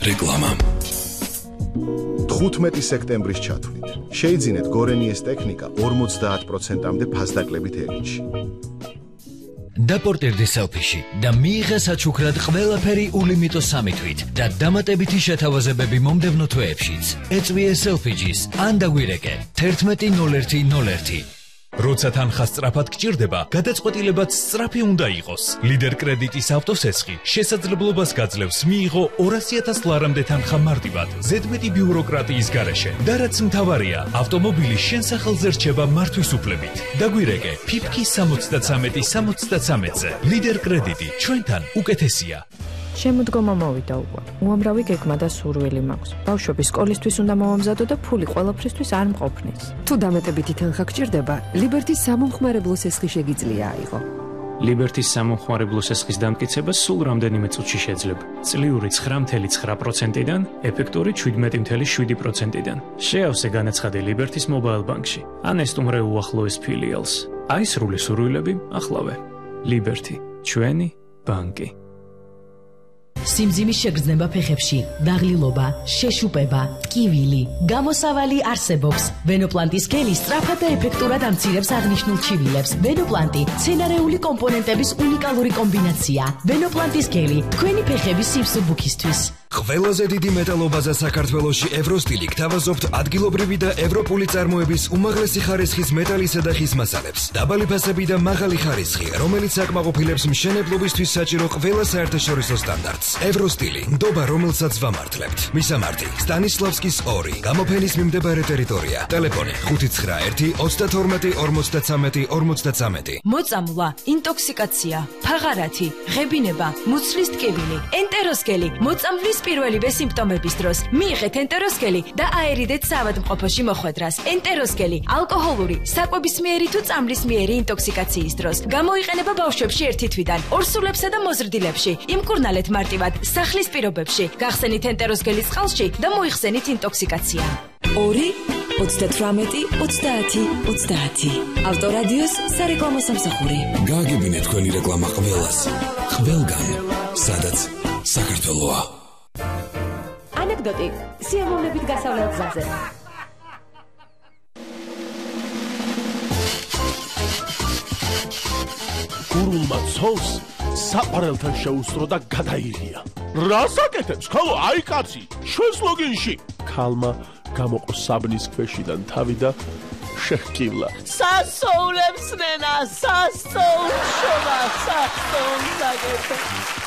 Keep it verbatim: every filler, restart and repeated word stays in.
რეკლამა. თხუთმეტი სექტემბრის ჩათვლით შეიძინეთ გორენიეს ტექნიკა ორმოცდაათ პროცენტამდე ფასდაკლებით ელინში. დაპორტირდი სელფიში და მიიღე საჩუქრად ყველაფერი ულიმიტო სამი თვით და დამატებითი შეთავაზებები მომდევნო თვეებშიც. ეწვიე სელფიჯის ან დაგვირეკე თერთმეტი ნოლ ერთი ნოლ ერთი. როცა თანხა სწრაფად გჭირდება, გადაწყვეტილებაც სწრაფი უნდა იყოს. ლიდერ კრედიტის ავტოსესხი შესაძლებლობას გაძლევს მიიღო ორასი ათას ლარამდე თანხა მარტივად, ზედმეტი ბიუროკრატიის გარეშე. და რაც მთავარია, ავტომობილი შენ სახელზე რჩება მართვის უფლებით. დაგვირეკე ფიფკი სამოცდაცამეტი სამოცდაცამეტზე. ლიდერ კრედიტი ჩვენთან უკეთესია. შემოდგომა მოვიდა უკვე. უამრავი გეგმა და სურვილი მაქვს. ბავშვები სკოლისთვის უნდა მოვამზადო და ფული ყველაფრისთვის არ მყოფნის. თუ დამეტებითი თანხა გჭირდება, ლიბერტის სამომხმარებლო სესხი შეგიძლია აიღო. ლიბერტის სამომხმარებლო სესხის დამტკიცება სულ რამდენიმე წუთში შეძლება. წლიური ცხრა წუთი ცხრა პროცენტიდან, ეფექტური შვიდმეტი წუთი შვიდი პროცენტიდან. შეავსე განაცხადე ლიბერტის მობაილ ბანკში, ან ესტუმრე უახლოეს ფილიალს. აი სრული სურვილები ახლავე. ლიბერტი, ჩვენი ბანკი. სიმძიმის შეგრძნება ფეხებში, დაღლილობა, შეშუპება, ტკივილი, გამოსავალი არსებობს. ვენოპლანტის გელი სწრაფად და ეფექტურად ამცირებს აღნიშნულ ჩივილებს. ვენოპლანტი მცენარეული კომპონენტების უნიკალური კომბინაცია. ვენოპლანტის გელი თქვენი ფეხების სიმსუბუქისთვის. ყველაზე დიდი მეტალობაზა საქართველოში ევროსტილი გთავაზობთ ადგილობრივი და ევროპული წარმოების უმაღლესი ხარისხის მეტალისა და ხის მასალებს. დაბალი ფასები და მაღალი ხარისხი, რომელიც აკმაყოფილებს მშენებლობისთვის საჭირო ყველა საერთაშორისო სტანდარტს. ევროსტილი, ნდობა რომელსაც ვამართლებთ. მისამართი: სტანისლავსკის ორი, გამოფენის მიმდებარე ტერიტორია. ტელეფონი: ხუთი ცხრა ერთი ოცდათორმეტი ორმოცდაცამეტი ორმოცდაცამეტი. მოწამვლა, ინტოქსიკაცია, ფაღარათი, ღებინება, მუცლის ტკივილი, ენტეროსკელი, მოწამვლის პირველივე სიმპტომების დროს მიიღეთ ენტეროსკელი და აერიდეთ საავადმყოფოში მოხვედრას. ენტეროსკელი ალკოჰოლური, საკვებისმიერი თუ წამლისმიერი ინტოქსიკაციის დროს გამოიყენება ბავშვებში ერთი თვიდან ორსულებსა და მოზრდილებში. იმკურნალეთ მარტივად სახლის პირობებში. გახსენით ენტეროსკელის წყალში და მოიხსენით ინტოქსიკაცია. ორი ოცდათვრამეტი ოცდაათი ოცდაათი. ავტორადიოს სარეკლამო სამსახური. გააგებინეთ თქვენი რეკლამა ყველას. ყველგან, სადაც საქართველოა. ანეკდოტი სიამოვნებით გასავლელ გზაზე. გურულმა ცოლს საყვარელთან შეუსწრო და გადაირია. რას აკეთებს, ქალო, აი კაცი, ჩვენს ლოგინში. ქალმა გამოყო საბნის ქვეშიდან თავი და შეხკივლა. სასოულებს ნენა, სასოულშობა, სასოულს აკეთებ.